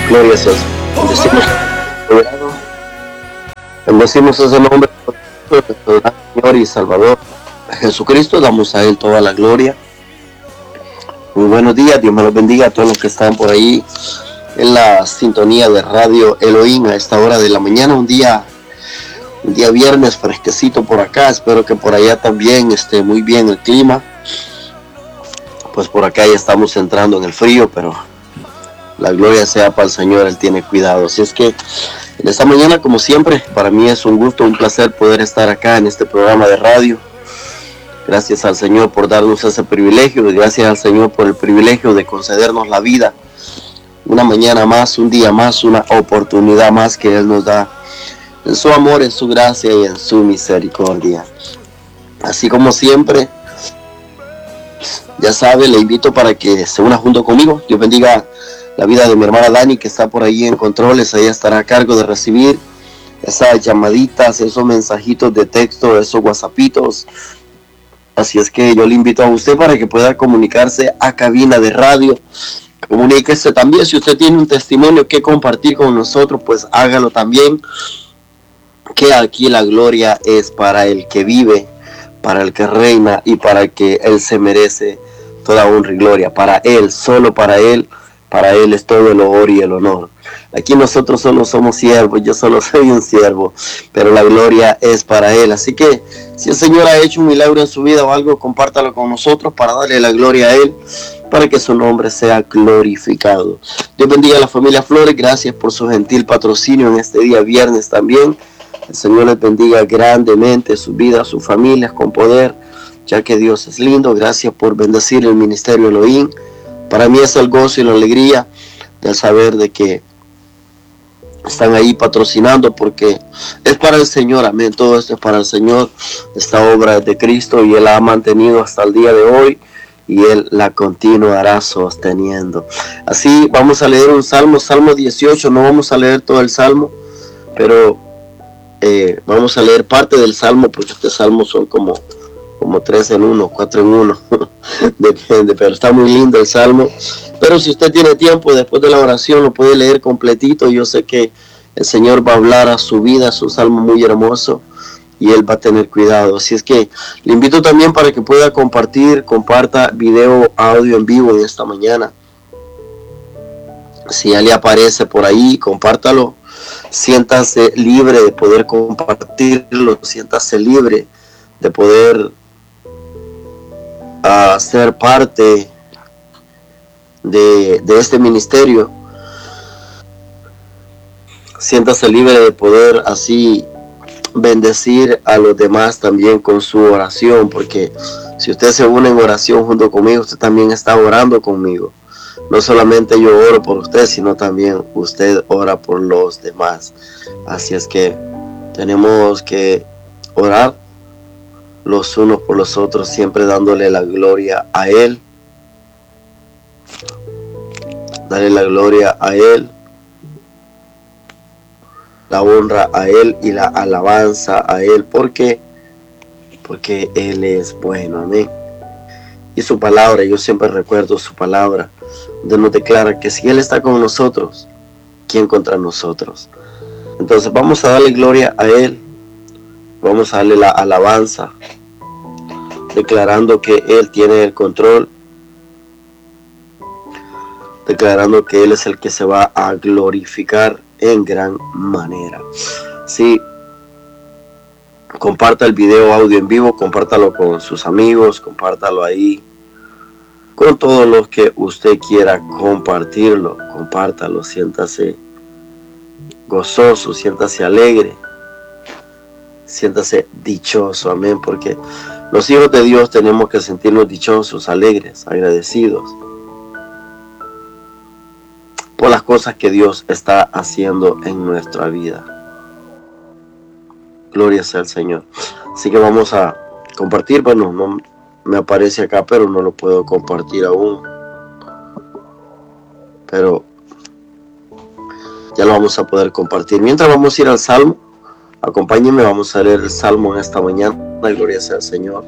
Gloria sea. Bendecimos ese nombre de nuestro Señor y Salvador Jesucristo. Damos a Él toda la gloria. Muy buenos días. Dios me los bendiga a todos los que están por ahí en la sintonía de Radio Elohim a esta hora de la mañana. Un día viernes fresquecito por acá. Espero que por allá también esté muy bien el clima. Pues por acá ya estamos entrando en el frío, pero la gloria sea para el Señor, Él tiene cuidado. Así es que en esta mañana, como siempre, para mí es un gusto, un placer poder estar acá en este programa de radio. Gracias al Señor por darnos ese privilegio, y gracias al Señor por el privilegio de concedernos la vida. Una mañana más, un día más, una oportunidad más que Él nos da en su amor, en su gracia y en su misericordia. Así como siempre, ya sabe, le invito para que se una junto conmigo. Dios bendiga la vida de mi hermana Dani, que está por ahí en controles. Ella estará a cargo de recibir esas llamaditas, esos mensajitos de texto, esos whatsappitos. Así es que yo le invito a usted para que pueda comunicarse a cabina de radio. Comuníquese también. Si usted tiene un testimonio que compartir con nosotros, pues hágalo también. Que aquí la gloria es para el que vive, para el que reina y para el que Él se merece toda honra y gloria. Para Él, solo para Él es todo el honor y el honor. Aquí nosotros solo somos siervos, yo solo soy un siervo, pero la gloria es para Él. Así que si el Señor ha hecho un milagro en su vida o algo, compártalo con nosotros para darle la gloria a Él, para que su nombre sea glorificado. Dios bendiga a la familia Flores, gracias por su gentil patrocinio en este día viernes también. El Señor les bendiga grandemente su vida, sus familias con poder, ya que Dios es lindo. Gracias por bendecir el ministerio Elohim. Para mí es el gozo y la alegría de saber de que están ahí patrocinando, porque es para el Señor, amén. Todo esto es para el Señor. Esta obra es de Cristo y Él la ha mantenido hasta el día de hoy y Él la continuará sosteniendo. Así vamos a leer un salmo, Salmo 18. No vamos a leer todo el salmo, pero vamos a leer parte del salmo, porque este salmo son como 3 en 1, 4 en 1, depende, pero está muy lindo el salmo. Pero si usted tiene tiempo, después de la oración lo puede leer completito. Yo sé que el Señor va a hablar a su vida, es un salmo muy hermoso y Él va a tener cuidado. Así es que le invito también para que pueda comparta video, audio en vivo en esta mañana. Si ya le aparece por ahí, compártalo. Siéntase libre de poder compartirlo, siéntase libre de poder ser parte de este ministerio. Siéntase libre de poder así bendecir a los demás también con su oración, porque si usted se une en oración junto conmigo, usted también está orando conmigo. No solamente yo oro por usted, sino también usted ora por los demás. Así es que tenemos que orar los unos por los otros, siempre dándole la gloria a Él. Darle la gloria a Él, la honra a Él y la alabanza a Él, porque Él es bueno, amén. Y su palabra, yo siempre recuerdo su palabra, donde nos declara que si Él está con nosotros, ¿quién contra nosotros? Entonces vamos a darle gloria a Él, vamos a darle la alabanza, declarando que Él tiene el control, declarando que Él es el que se va a glorificar en gran manera. Sí, comparta el video, audio en vivo, compártalo con sus amigos, compártalo ahí con todos los que usted quiera compartirlo. Compártalo, siéntase gozoso, siéntase alegre, siéntase dichoso, amén, porque los hijos de Dios tenemos que sentirnos dichosos, alegres, agradecidos por las cosas que Dios está haciendo en nuestra vida. Gloria sea al Señor. Así que vamos a compartir. Bueno, no me aparece acá, pero no lo puedo compartir aún. Pero ya lo vamos a poder compartir. Mientras vamos a ir al Salmo, acompáñenme, vamos a leer el Salmo en esta mañana. Gloria sea al Señor.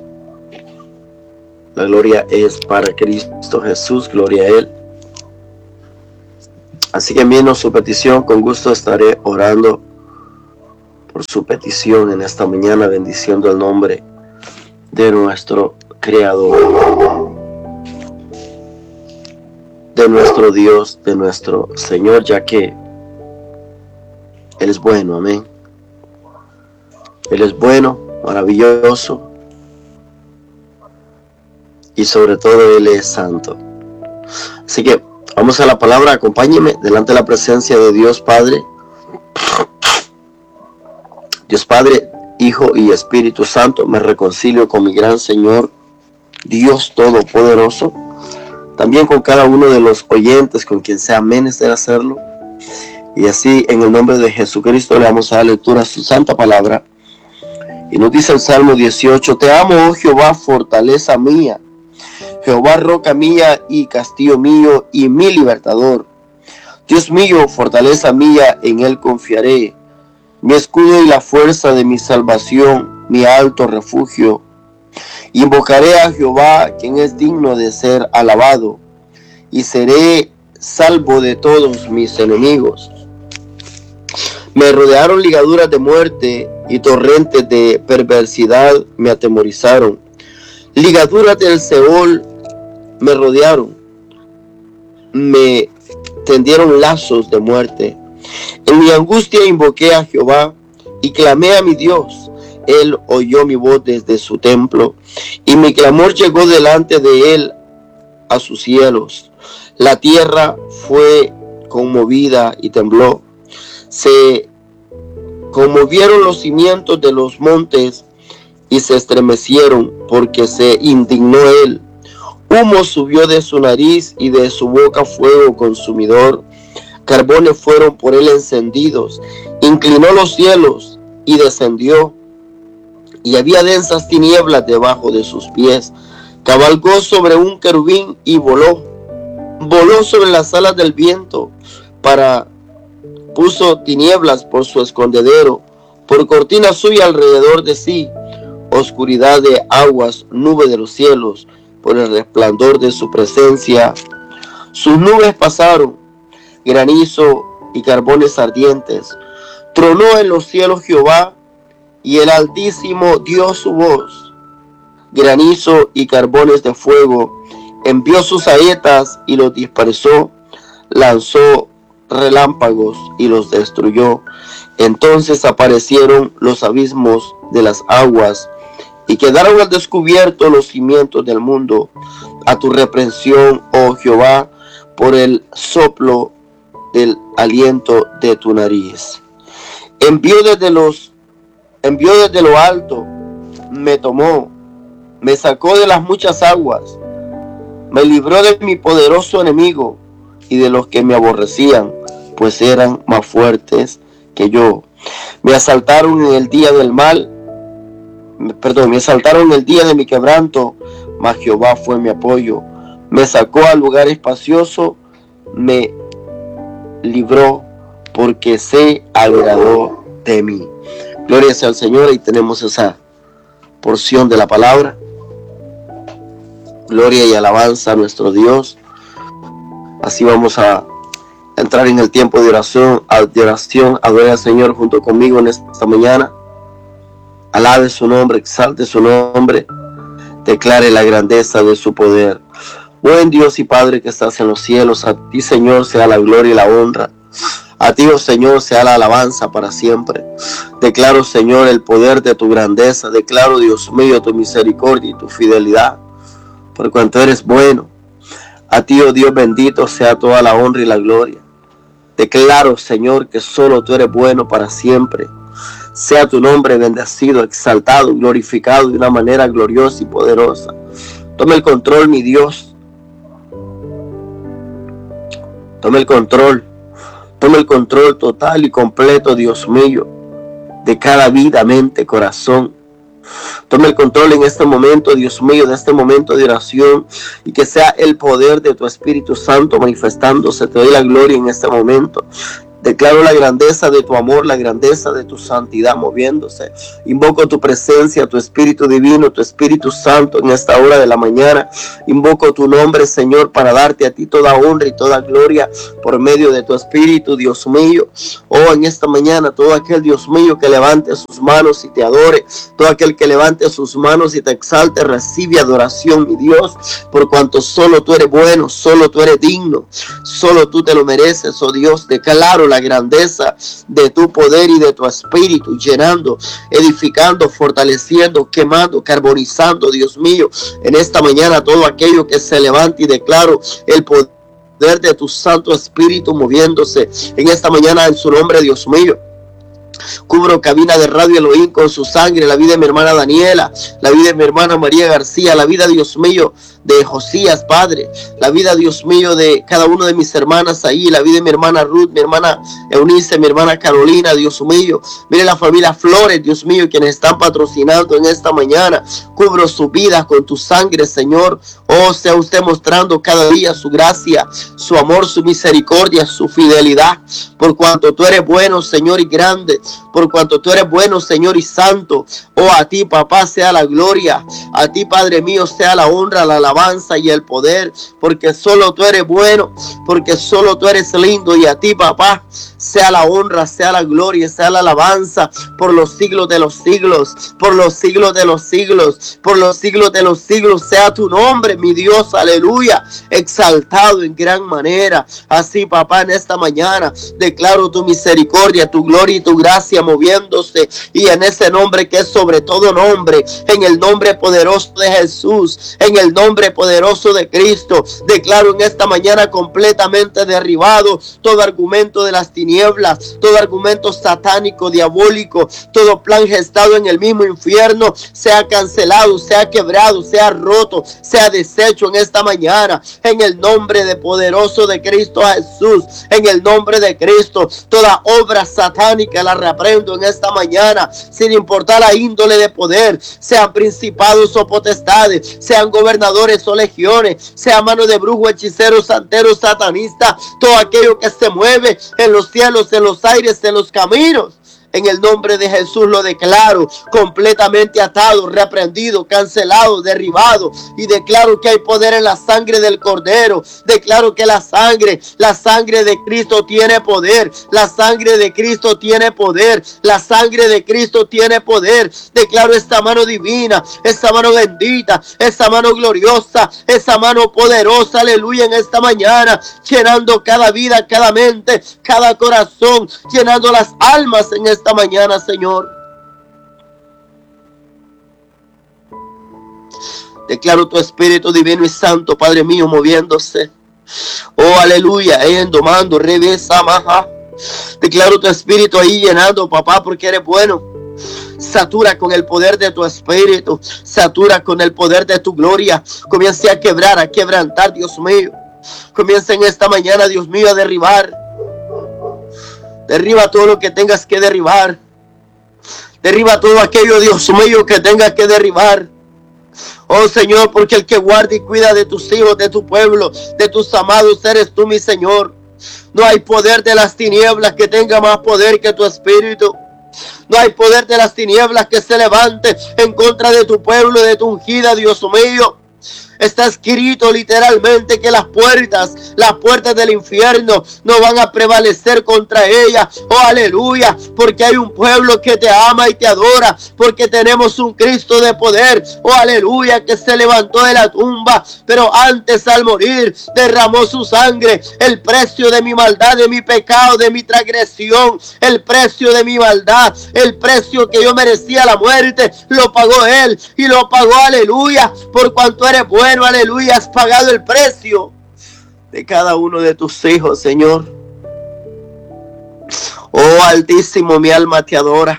La gloria es para Cristo Jesús, gloria a Él. Así que envíenos su petición, con gusto estaré orando por su petición en esta mañana, bendiciendo el nombre de nuestro Creador, de nuestro Dios, de nuestro Señor, ya que Él es bueno, amén. Él es bueno, maravilloso y sobre todo Él es santo. Así que vamos a la palabra, acompáñeme delante de la presencia de Dios Padre. Dios Padre, Hijo y Espíritu Santo, me reconcilio con mi gran Señor, Dios Todopoderoso, también con cada uno de los oyentes, con quien sea menester hacerlo. Y así, en el nombre de Jesucristo, le vamos a dar lectura a su santa palabra. Y nos dice el Salmo 18, Te amo, oh Jehová, fortaleza mía, Jehová, roca mía y castillo mío y mi libertador. Dios mío, fortaleza mía, en él confiaré. Mi escudo y la fuerza de mi salvación, mi alto refugio. Invocaré a Jehová, quien es digno de ser alabado, y seré salvo de todos mis enemigos. Me rodearon ligaduras de muerte y torrentes de perversidad me atemorizaron. Ligaduras del Seol me rodearon, me tendieron lazos de muerte. En mi angustia invoqué a Jehová y clamé a mi Dios. Él oyó mi voz desde su templo y mi clamor llegó delante de él a sus cielos. La tierra fue conmovida y tembló. Se conmovieron los cimientos de los montes y se estremecieron porque se indignó él. Humo subió de su nariz y de su boca fuego consumidor. Carbones fueron por él encendidos. Inclinó los cielos y descendió. Y había densas tinieblas debajo de sus pies. Cabalgó sobre un querubín y voló. Voló sobre las alas del viento. Puso tinieblas por su escondedero. Por cortina suya alrededor de sí. Oscuridad de aguas, nube de los cielos. Por el resplandor de su presencia. Sus nubes pasaron. Granizo y carbones ardientes. Tronó en los cielos Jehová, y el Altísimo dio su voz. Granizo y carbones de fuego. Envió sus saetas y los dispersó. Lanzó relámpagos y los destruyó. Entonces aparecieron los abismos de las aguas, y quedaron al descubierto los cimientos del mundo. A tu reprensión, oh Jehová, por el soplo del aliento de tu nariz. Envió desde lo alto, me tomó, me sacó de las muchas aguas, me libró de mi poderoso enemigo y de los que me aborrecían, pues eran más fuertes que yo. Me asaltaron en el día del mal, me asaltaron en el día de mi quebranto, mas Jehová fue mi apoyo. Me sacó al lugar espacioso, me libró, porque se agradó de mí. Gloria sea al Señor. Y tenemos esa porción de la palabra. Gloria y alabanza a nuestro Dios. Así vamos a entrar en el tiempo de oración. Adore al Señor junto conmigo en esta mañana. Alabe su nombre, exalte su nombre, declare la grandeza de su poder. Buen Dios y Padre que estás en los cielos, a ti, Señor, sea la gloria y la honra. A ti, oh Señor, sea la alabanza para siempre. Declaro, Señor, el poder de tu grandeza. Declaro, Dios mío, tu misericordia y tu fidelidad, por cuanto eres bueno. A ti, oh Dios bendito, sea toda la honra y la gloria. Declaro, Señor, que solo tú eres bueno para siempre. Sea tu nombre bendecido, exaltado, glorificado de una manera gloriosa y poderosa. Toma el control, mi Dios. Toma el control. Toma el control total y completo, Dios mío, de cada vida, mente, corazón. Toma el control en este momento, Dios mío, de este momento de oración, y que sea el poder de tu Espíritu Santo manifestándose. Te doy la gloria en este momento. Declaro la grandeza de tu amor, la grandeza de tu santidad moviéndose. Invoco tu presencia, tu Espíritu Divino, tu Espíritu Santo en esta hora de la mañana. Invoco tu nombre, Señor, para darte a ti toda honra y toda gloria por medio de tu Espíritu, Dios mío. Oh, en esta mañana, todo aquel, Dios mío, que levante sus manos y te adore, todo aquel que levante sus manos y te exalte, recibe adoración, mi Dios, por cuanto solo tú eres bueno, solo tú eres digno, solo tú te lo mereces, oh Dios. Declaro la grandeza de tu poder y de tu espíritu, llenando, edificando, fortaleciendo, quemando, carbonizando, Dios mío, en esta mañana todo aquello que se levante, y declaro el poder de tu Santo Espíritu moviéndose en esta mañana en su nombre, Dios mío. Cubro cabina de Radio Elohim con su sangre, la vida de mi hermana Daniela, la vida de mi hermana María García, la vida, Dios mío, de Josías, Padre, la vida, Dios mío, de cada uno de mis hermanas ahí, la vida de mi hermana Ruth, mi hermana Eunice, mi hermana Carolina, Dios mío. Mire la familia Flores, Dios mío, quienes están patrocinando en esta mañana. Cubro su vida con tu sangre, Señor. Oh, sea usted mostrando cada día su gracia, su amor, su misericordia, su fidelidad, por cuanto tú eres bueno, Señor, y grande, por cuanto tú eres bueno, Señor, y santo. Oh, a ti, papá, sea la gloria, a ti, Padre mío, sea la honra, la alabanza y el poder, porque solo tú eres bueno, porque solo tú eres lindo, y a ti, papá, sea la honra, sea la gloria, sea la alabanza por los siglos de los siglos, por los siglos de los siglos, por los siglos de los siglos, sea tu nombre, mi Dios, aleluya, exaltado en gran manera. Así, papá, en esta mañana declaro tu misericordia, tu gloria y tu gracia moviéndose, y en ese nombre que es sobre todo nombre, en el nombre poderoso de Jesús, en el nombre poderoso de Cristo, declaro en esta mañana completamente derribado todo argumento de las tinieblas, todo argumento satánico, diabólico, todo plan gestado en el mismo infierno, sea cancelado, sea quebrado, sea roto, sea deshecho en esta mañana, en el nombre de poderoso de Cristo Jesús, en el nombre de Cristo. Toda obra satánica la reprendo en esta mañana, sin importar la índole de poder, sean principados o potestades, sean gobernadores o legiones, sea mano de brujo, hechicero, santero, satanista, todo aquello que se mueve en los cielos, en los aires, en los caminos. En el nombre de Jesús lo declaro completamente atado, reprendido, cancelado, derribado, y declaro que hay poder en la sangre del Cordero. Declaro que la sangre de Cristo tiene poder, la sangre de Cristo tiene poder, la sangre de Cristo tiene poder. Declaro esta mano divina, esta mano bendita, esta mano gloriosa, esa mano poderosa, aleluya, en esta mañana, llenando cada vida, cada mente, cada corazón, llenando las almas en esta mañana, Señor. Declaro tu Espíritu Divino y Santo, Padre mío, moviéndose. Oh, aleluya, domando, revesa, maja. Declaro tu Espíritu ahí llenando, papá, porque eres bueno. Satura con el poder de tu Espíritu, satura con el poder de tu gloria. Comience a quebrar, a quebrantar, Dios mío. Comienza en esta mañana, Dios mío, a derribar. Derriba todo lo que tengas que derribar. Derriba todo aquello, Dios mío, que tengas que derribar. Oh Señor, porque el que guarda y cuida de tus hijos, de tu pueblo, de tus amados, eres tú, mi Señor. No hay poder de las tinieblas que tenga más poder que tu Espíritu. No hay poder de las tinieblas que se levante en contra de tu pueblo, de tu ungida, Dios mío. Está escrito literalmente que las puertas del infierno no van a prevalecer contra ella. Oh, aleluya, porque hay un pueblo que te ama y te adora, porque tenemos un Cristo de poder. Oh, aleluya, que se levantó de la tumba, pero antes, al morir, derramó su sangre, el precio de mi maldad, de mi pecado, de mi transgresión, el precio de mi maldad, el precio que yo merecía, la muerte, lo pagó Él, y lo pagó, aleluya, por cuanto eres bueno. Aleluya, has pagado el precio de cada uno de tus hijos, Señor. Oh, Altísimo, mi alma te adora.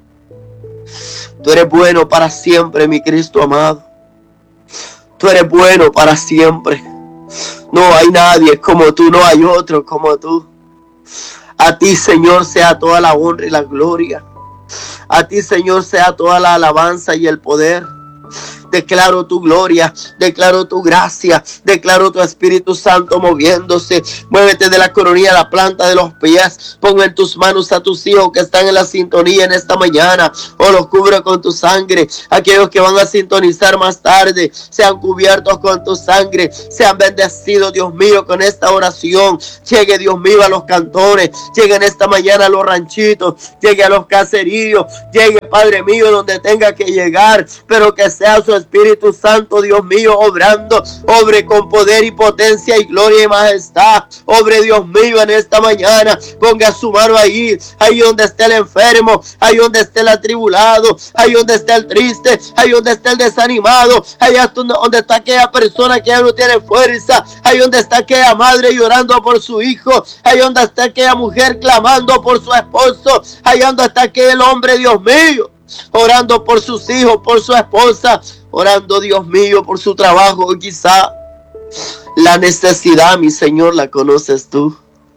Tú eres bueno para siempre, mi Cristo amado. Tú eres bueno para siempre. No hay nadie como tú, no hay otro como tú. A ti, Señor, sea toda la honra y la gloria. A ti, Señor, sea toda la alabanza y el poder. Declaro tu gloria, declaro tu gracia, declaro tu Espíritu Santo moviéndose. Muévete de la coronilla a la planta de los pies. Pon en tus manos a tus hijos que están en la sintonía en esta mañana. Oh, los cubro con tu sangre. Aquellos que van a sintonizar más tarde, sean cubiertos con tu sangre. Sean bendecidos, Dios mío, con esta oración. Llegue, Dios mío, a los cantores. Llegue en esta mañana a los ranchitos. Llegue a los caseríos. Llegue, Padre mío, donde tenga que llegar. Pero que sea su Espíritu Santo, Dios mío, obrando. Obre con poder y potencia y gloria y majestad. Obre, Dios mío, en esta mañana. Ponga su mano ahí donde esté el enfermo, ahí donde esté el atribulado, ahí donde esté el triste, ahí donde esté el desanimado, ahí donde está aquella persona que ya no tiene fuerza, ahí donde está aquella madre llorando por su hijo, ahí donde está aquella mujer clamando por su esposo, ahí donde está aquel hombre, Dios mío, orando por sus hijos, por su esposa, orando, Dios mío, por su trabajo. Quizá la necesidad, mi Señor, la conoces tú.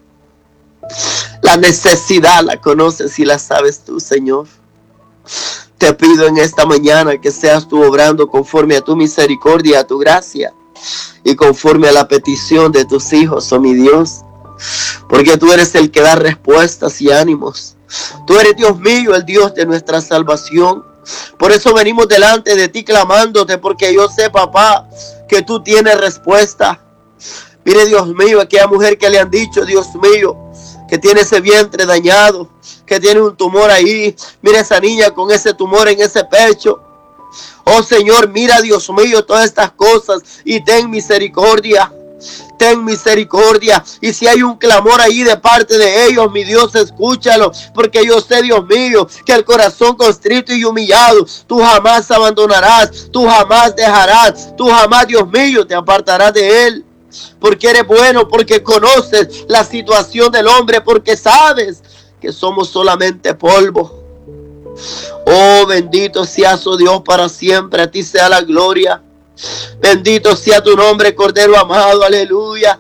La necesidad la conoces y la sabes tú, Señor. Te pido en esta mañana que seas tú obrando conforme a tu misericordia, a tu gracia y conforme a la petición de tus hijos, oh mi Dios. Porque tú eres el que da respuestas y ánimos. Tú eres, Dios mío, el Dios de nuestra salvación. Por eso venimos delante de ti clamándote, porque yo sé, papá, que tú tienes respuesta. Mire, Dios mío, aquella mujer que le han dicho, Dios mío, que tiene ese vientre dañado, que tiene un tumor ahí. Mira esa niña con ese tumor en ese pecho. Oh Señor, mira, Dios mío, todas estas cosas y ten misericordia. Ten misericordia. Y si hay un clamor ahí de parte de ellos, mi Dios, escúchalo. Porque yo sé, Dios mío, que el corazón constrito y humillado, tú jamás abandonarás, tú jamás dejarás, tú jamás, Dios mío, te apartarás de él. Porque eres bueno, porque conoces la situación del hombre, porque sabes que somos solamente polvo. Oh, bendito seas, oh Dios, para siempre. A ti sea la gloria. Bendito sea tu nombre, Cordero amado. Aleluya.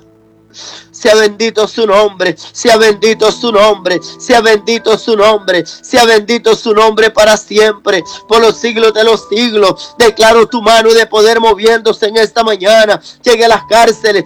Sea bendito su nombre, sea bendito su nombre, sea bendito su nombre, sea bendito su nombre para siempre, por los siglos de los siglos. Declaro tu mano de poder moviéndose en esta mañana. Llegue a las cárceles,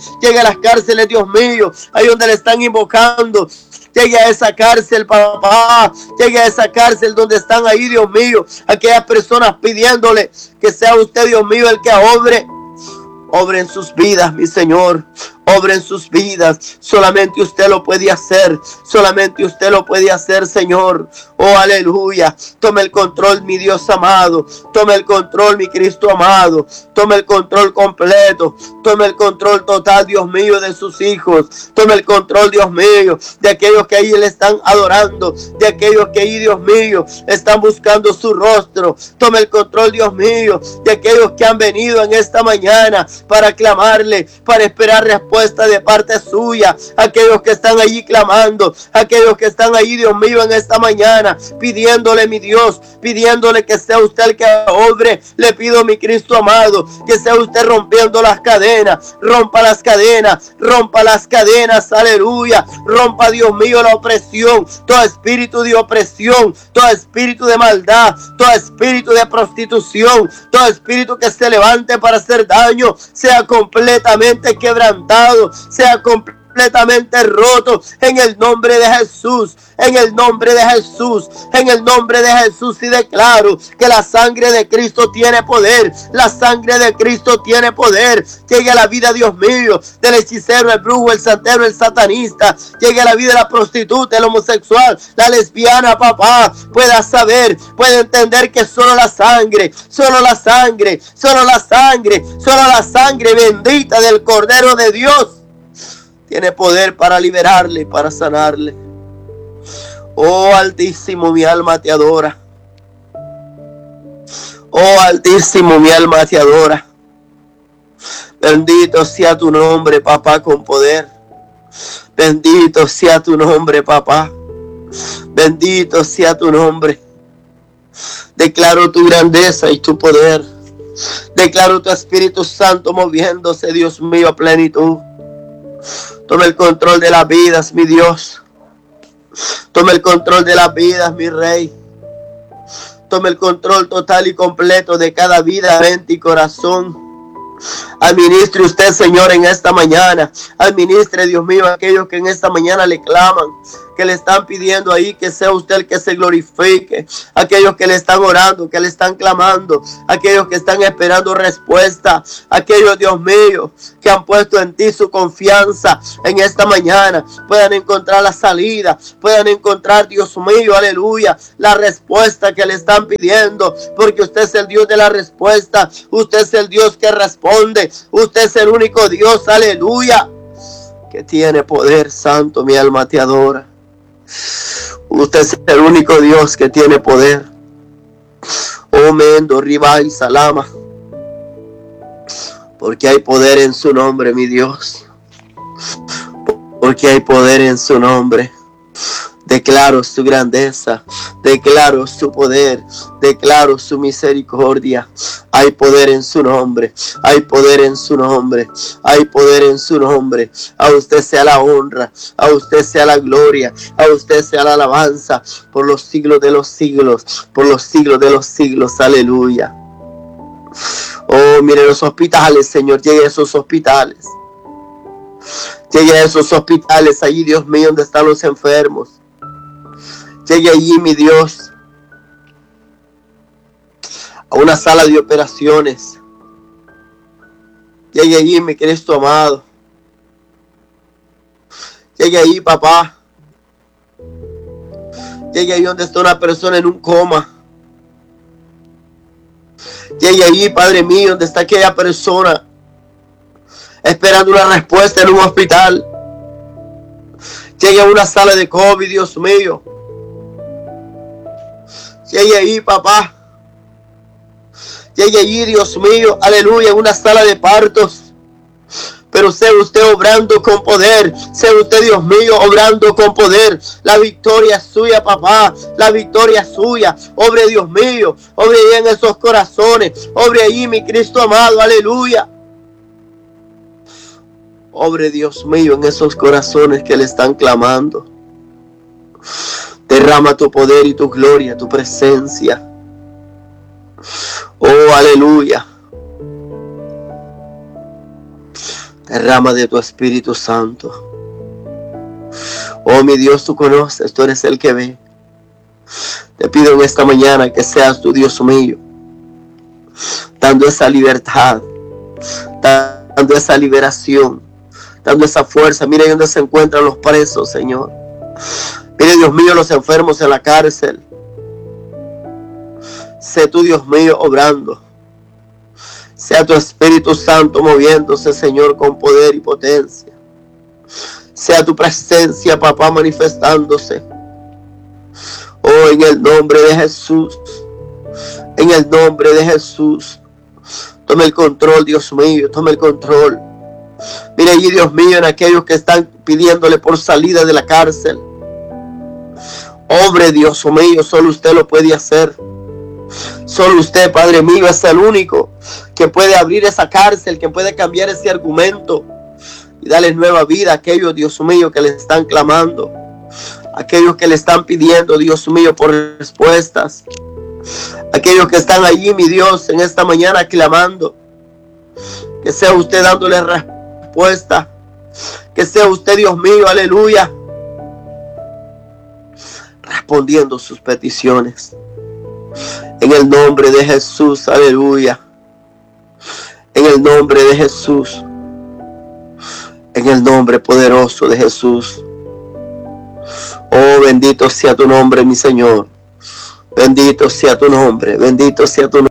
Dios mío, ahí donde le están invocando. Llegue a esa cárcel, papá. Llegue a esa cárcel donde están ahí, Dios mío, aquellas personas pidiéndole que sea usted, Dios mío, el que obre. Obre en sus vidas, mi Señor. Obre en sus vidas. Solamente usted lo puede hacer. Solamente usted lo puede hacer, Señor. Oh, aleluya. Tome el control, mi Dios amado. Tome el control, mi Cristo amado. Tome el control completo. Tome el control total, Dios mío, de sus hijos. Tome el control, Dios mío, de aquellos que ahí le están adorando. De aquellos que ahí, Dios mío, están buscando su rostro. Tome el control, Dios mío, de aquellos que han venido en esta mañana para clamarle, para esperar respuesta de parte suya. Aquellos que están allí clamando, aquellos que están allí, Dios mío, en esta mañana, pidiéndole, mi Dios, pidiéndole que sea usted el que obre. Le pido, mi Cristo amado, que sea usted rompiendo las cadenas. Rompa las cadenas, rompa las cadenas, aleluya. Rompa, Dios mío, la opresión, todo espíritu de opresión, todo espíritu de maldad, todo espíritu de prostitución, todo espíritu que se levante para hacer daño, sea completamente quebrantado, sea completamente roto en el nombre de Jesús, en el nombre de Jesús, en el nombre de Jesús. Y declaro que la sangre de Cristo tiene poder, la sangre de Cristo tiene poder. Llegue a la vida, Dios mío, del hechicero, el brujo, el santero, el satanista. Llegue a la vida de la prostituta, el homosexual, la lesbiana, papá. Pueda saber, puede entender que solo la sangre, solo la sangre, solo la sangre, solo la sangre bendita del Cordero de Dios tiene poder para liberarle y para sanarle. Oh Altísimo, mi alma te adora. Oh Altísimo, mi alma te adora. Bendito sea tu nombre, papá, con poder. Bendito sea tu nombre, papá. Bendito sea tu nombre. Declaro tu grandeza y tu poder. Declaro tu Espíritu Santo moviéndose, Dios mío, a plenitud. Toma el control de las vidas, mi Dios. Toma el control de las vidas, mi Rey. Tome el control total y completo de cada vida, mente y corazón. Administre usted, Señor, en esta mañana. Administre, Dios mío, aquellos que en esta mañana le claman, que le están pidiendo ahí, que sea usted el que se glorifique. Aquellos que le están orando, que le están clamando, aquellos que están esperando respuesta, aquellos, Dios mío, que han puesto en ti su confianza en esta mañana, puedan encontrar la salida, puedan encontrar, Dios mío, aleluya, la respuesta que le están pidiendo, porque usted es el Dios de la respuesta, usted es el Dios que responde, usted es el único Dios, aleluya, que tiene poder. Santo, mi alma te adora. Usted es el único Dios que tiene poder. Omendo, Riba y Salama. Porque hay poder en su nombre, mi Dios. Porque hay poder en su nombre. Declaro su grandeza, declaro su poder, declaro su misericordia. Hay poder en su nombre, hay poder en su nombre, hay poder en su nombre. A usted sea la honra, a usted sea la gloria, a usted sea la alabanza por los siglos de los siglos, por los siglos de los siglos. Aleluya. Oh, mire los hospitales, Señor, llegue a esos hospitales. Llegue a esos hospitales, allí, Dios mío, donde están los enfermos. Llegue allí, mi Dios, a una sala de operaciones. Llegue allí, mi Cristo amado. Llegue allí, papá. Llegue allí donde está una persona en un coma. Llegue allí, Padre mío, donde está aquella persona esperando una respuesta en un hospital. Llegue a una sala de COVID, Dios mío. Llegue ahí, papá. Llegue allí, Dios mío, aleluya, en una sala de partos. Pero sea usted obrando con poder. Sea usted, Dios mío, obrando con poder. La victoria es suya, papá. La victoria es suya. Obre, Dios mío. Obre ahí en esos corazones. Obre allí, mi Cristo amado, aleluya. Obre, Dios mío, en esos corazones que le están clamando. Derrama tu poder y tu gloria, tu presencia. Oh, aleluya. Derrama de tu Espíritu Santo. Oh, mi Dios, tú conoces, tú eres el que ve. Te pido en esta mañana que seas tu Dios mío, dando esa libertad, dando esa liberación, dando esa fuerza. Mire dónde se encuentran los presos, Señor. Mire, Dios mío, los enfermos en la cárcel. Sé tú, Dios mío, obrando. Sea tu Espíritu Santo moviéndose, Señor, con poder y potencia. Sea tu presencia, papá, manifestándose. Oh, en el nombre de Jesús. En el nombre de Jesús. Tome el control, Dios mío, tome el control. Mire allí, Dios mío, en aquellos que están pidiéndole por salida de la cárcel. Obre, Dios mío, solo usted lo puede hacer. Solo usted, Padre mío, es el único que puede abrir esa cárcel, que puede cambiar ese argumento y darle nueva vida a aquellos, Dios mío, que le están clamando, aquellos que le están pidiendo, Dios mío, por respuestas, aquellos que están allí, mi Dios, en esta mañana clamando. Que sea usted dándole respuesta, que sea usted, Dios mío, aleluya, respondiendo sus peticiones. En el nombre de Jesús, aleluya. En el nombre de Jesús. En el nombre poderoso de Jesús. Oh, bendito sea tu nombre, mi Señor. Bendito sea tu nombre. Bendito sea tu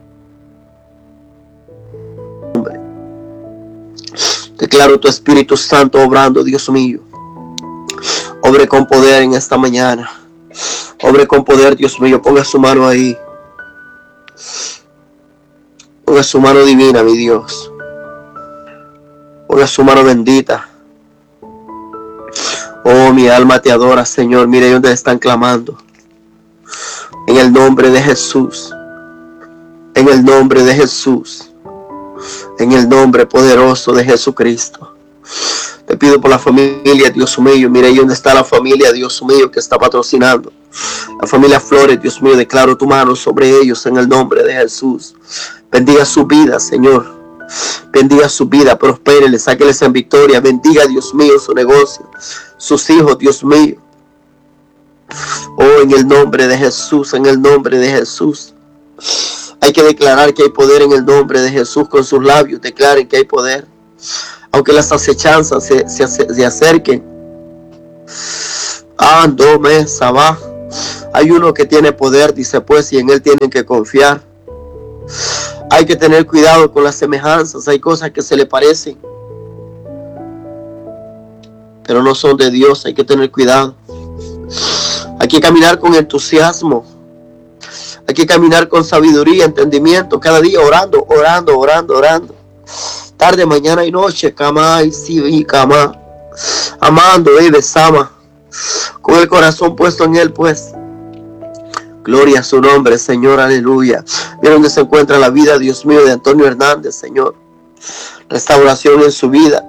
nombre. Declaro tu Espíritu Santo obrando, Dios mío. Obre con poder en esta mañana. Obre con poder, Dios mío. Ponga su mano ahí. Ponga su mano divina, mi Dios. Ponga su mano bendita. Oh, mi alma te adora, Señor. Mire donde están clamando. En el nombre de Jesús. En el nombre de Jesús. En el nombre poderoso de Jesucristo. Te pido por la familia, Dios mío. Mire ahí donde está la familia, Dios mío, que está patrocinando. La familia Flores, Dios mío, declaro tu mano sobre ellos en el nombre de Jesús. Bendiga su vida, Señor. Bendiga su vida, prospérele, sáqueles en victoria. Bendiga, Dios mío, su negocio, sus hijos, Dios mío. Oh, en el nombre de Jesús, en el nombre de Jesús. Hay que declarar que hay poder en el nombre de Jesús. Con sus labios declaren que hay poder. Aunque las acechanzas se acerquen. Andome Sabá. Hay uno que tiene poder, dice pues, y en él tienen que confiar. Hay que tener cuidado con las semejanzas. Hay cosas que se le parecen, pero no son de Dios. Hay que tener cuidado. Hay que caminar con entusiasmo. Hay que caminar con sabiduría, entendimiento, cada día orando. Tarde, mañana y noche, cama y si cama. Amando, besama. Con el corazón puesto en él, pues. Gloria a su nombre, Señor, aleluya. Mira donde se encuentra la vida, Dios mío, de Antonio Hernández, Señor. Restauración en su vida.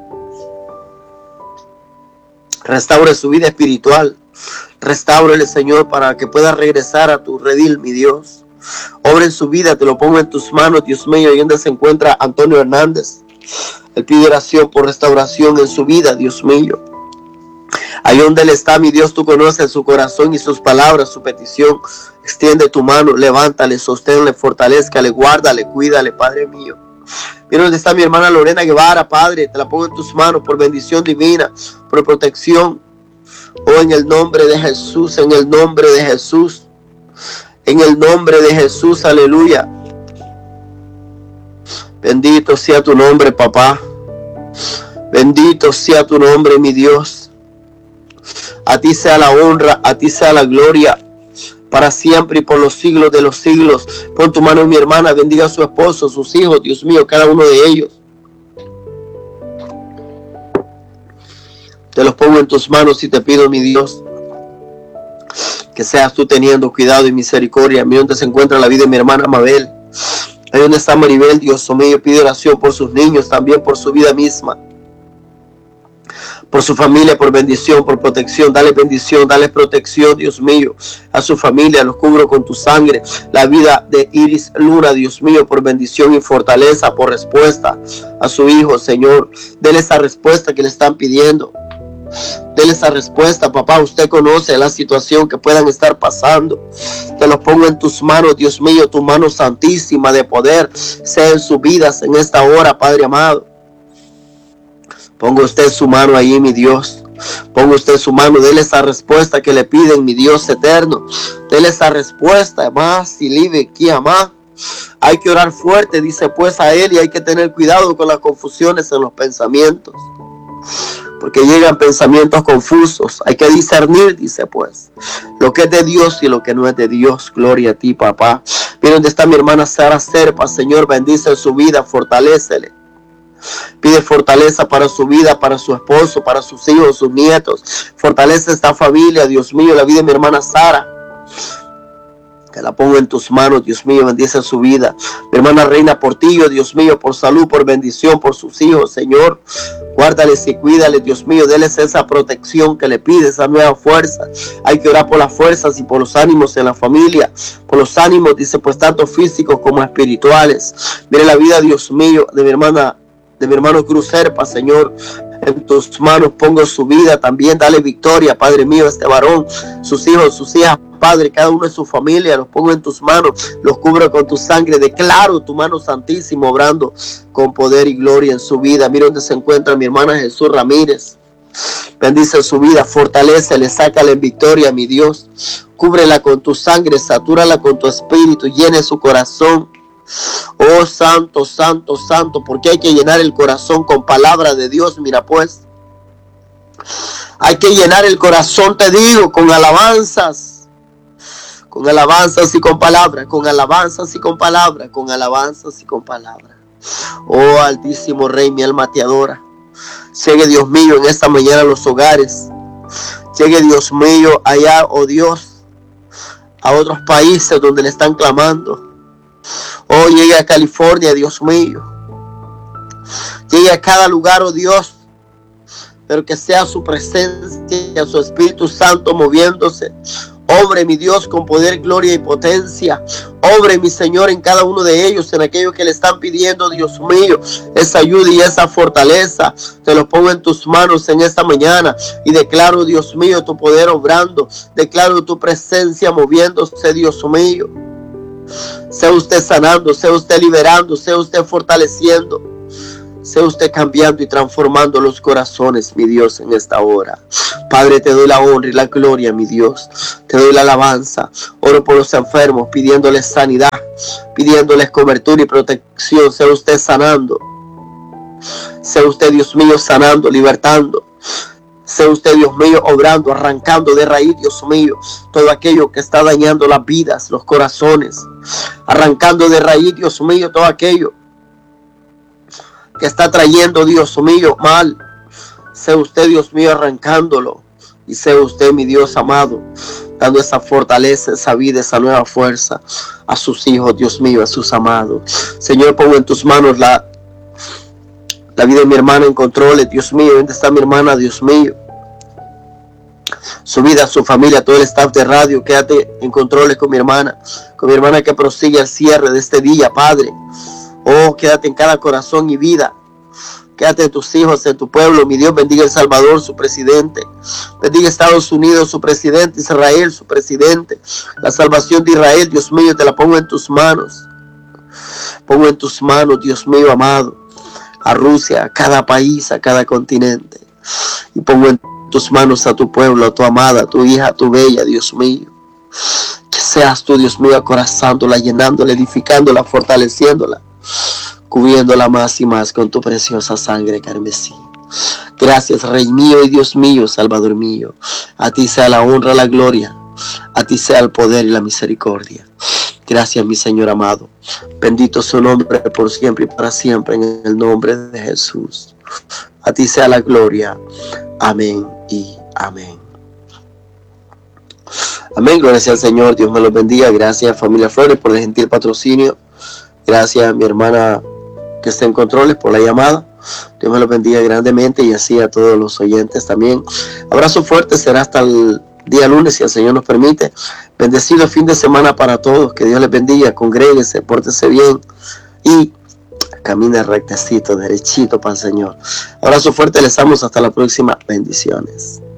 Restaure su vida espiritual. Restáurele, Señor, para que pueda regresar a tu redil, mi Dios. Obra en su vida, te lo pongo en tus manos, Dios mío. Y donde se encuentra Antonio Hernández. Él pide oración por restauración en su vida, Dios mío. Ahí donde él está, mi Dios, tú conoces su corazón y sus palabras, su petición. Extiende tu mano, levántale, sosténle, fortalézcale, guárdale, cuídale, Padre mío. Mira donde está mi hermana Lorena Guevara, Padre, te la pongo en tus manos por bendición divina, por protección. Oh, en el nombre de Jesús, en el nombre de Jesús, en el nombre de Jesús, aleluya. Bendito sea tu nombre, papá. Bendito sea tu nombre, mi Dios. A ti sea la honra, a ti sea la gloria, para siempre y por los siglos de los siglos. Pon tu mano en mi hermana, bendiga a su esposo, sus hijos, Dios mío, cada uno de ellos. Te los pongo en tus manos y te pido, mi Dios, que seas tú teniendo cuidado y misericordia. Mira donde se encuentra la vida de mi hermana Mabel. Ahí donde está Maribel, Dios mío, pide oración por sus niños, también por su vida misma. Por su familia, por bendición, por protección. Dale bendición, dale protección, Dios mío, a su familia. Los cubro con tu sangre. La vida de Iris Luna, Dios mío, por bendición y fortaleza, por respuesta a su hijo, Señor. Dele esa respuesta que le están pidiendo. Dele esa respuesta, papá. Usted conoce la situación que puedan estar pasando. Te lo pongo en tus manos, Dios mío, tu mano santísima de poder sea en sus vidas en esta hora, Padre amado. Ponga usted su mano ahí, mi Dios. Ponga usted su mano. Dele esa respuesta que le piden, mi Dios eterno. Dele esa respuesta. Más y libre que amar. Hay que orar fuerte, dice pues a él, y hay que tener cuidado con las confusiones en los pensamientos. Porque llegan pensamientos confusos. Hay que discernir, dice pues, lo que es de Dios y lo que no es de Dios. Gloria a ti, papá. Mira donde está mi hermana Sara Serpa. Señor, bendice su vida, fortalécele. Pide fortaleza para su vida, para su esposo, para sus hijos, sus nietos. Fortalece esta familia, Dios mío, la vida de mi hermana Sara. Que la pongo en tus manos, Dios mío, bendice su vida. Mi hermana Reina Portillo, Dios mío, por salud, por bendición, por sus hijos, Señor. Guárdales y cuídales, Dios mío, déles esa protección que le pide, esa nueva fuerza. Hay que orar por las fuerzas y por los ánimos en la familia. Por los ánimos, dice, pues tanto físicos como espirituales. Mire la vida, Dios mío, de mi hermano Cruz Serpa, Señor. En tus manos pongo su vida también. Dale victoria, Padre mío, a este varón, sus hijos, sus hijas, Padre, cada uno de su familia. Los pongo en tus manos, los cubro con tu sangre. Declaro tu mano santísima obrando con poder y gloria en su vida. Mira donde se encuentra mi hermana Jesús Ramírez. Bendice su vida, fortalécele, sácale en victoria, mi Dios. Cúbrela con tu sangre, satúrala con tu espíritu, llene su corazón. Oh, santo, santo, santo, porque hay que llenar el corazón con palabra de Dios. Mira pues, hay que llenar el corazón, te digo, con alabanzas y con palabras, con alabanzas y con palabras, con alabanzas y con palabras. Oh, altísimo Rey, mi alma te adora. Llegue, Dios mío, en esta mañana a los hogares. Llegue, Dios mío, allá, oh Dios, a otros países donde le están clamando. Oh, llegue a California, Dios mío. Llegue a cada lugar, oh Dios. Pero que sea su presencia, su Espíritu Santo moviéndose. Obre, mi Dios, con poder, gloria y potencia. Obre, mi Señor, en cada uno de ellos, en aquellos que le están pidiendo, Dios mío, esa ayuda y esa fortaleza. Te lo pongo en tus manos en esta mañana y declaro, Dios mío, tu poder obrando. Declaro tu presencia moviéndose, Dios mío. Sea usted sanando, sea usted liberando, sea usted fortaleciendo. Sea usted cambiando y transformando los corazones, mi Dios, en esta hora. Padre, te doy la honra y la gloria, mi Dios. Te doy la alabanza. Oro por los enfermos, pidiéndoles sanidad, pidiéndoles cobertura y protección. Sea usted sanando. Sea usted, Dios mío, sanando, libertando. Sea usted, Dios mío, obrando, arrancando de raíz, Dios mío, todo aquello que está dañando las vidas, los corazones. Arrancando de raíz, Dios mío, todo aquello que está trayendo, Dios mío, mal. Sea usted, Dios mío, arrancándolo. Y sea usted, mi Dios amado, dando esa fortaleza, esa vida, esa nueva fuerza a sus hijos, Dios mío, a sus amados. Señor, pongo en tus manos la vida de mi hermana en controles, Dios mío. ¿Dónde está mi hermana, Dios mío? Su vida, su familia, todo el staff de radio. Quédate en controles con mi hermana que prosigue el cierre de este día, Padre. Oh, quédate en cada corazón y vida. Quédate en tus hijos, en tu pueblo. Mi Dios, bendiga El Salvador, su presidente. Bendiga Estados Unidos, su presidente. Israel, su presidente. La salvación de Israel, Dios mío, te la pongo en tus manos. Pongo en tus manos, Dios mío amado, a Rusia, a cada país, a cada continente. Y pongo en tus manos a tu pueblo, a tu amada, a tu hija, a tu bella, Dios mío. Que seas tú, Dios mío, acorazándola, llenándola, edificándola, fortaleciéndola, cubriéndola más y más con tu preciosa sangre carmesí. Gracias, Rey mío y Dios mío, Salvador mío. A ti sea la honra, la gloria. A ti sea el poder y la misericordia. Gracias, mi Señor amado. Bendito su nombre por siempre y para siempre, en el nombre de Jesús. A ti sea la gloria. Amén y amén. Amén, gloria sea al Señor. Dios me los bendiga. Gracias, familia Flores, por el gentil patrocinio. Gracias a mi hermana que está en controles por la llamada. Dios me los bendiga grandemente y así a todos los oyentes también. Abrazo fuerte, será hasta el día lunes si el Señor nos permite. Bendecido fin de semana para todos. Que Dios les bendiga. Congréguense, pórtense bien y camine rectecito, derechito para el Señor. Abrazo fuerte, les amo. Hasta la próxima. Bendiciones.